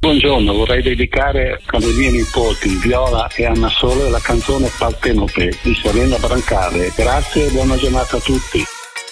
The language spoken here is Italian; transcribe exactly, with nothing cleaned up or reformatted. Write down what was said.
buongiorno, vorrei dedicare alle mie nipoti Viola e Anna Sole la canzone Partenope di Serena Brancale. Grazie e buona giornata a tutti.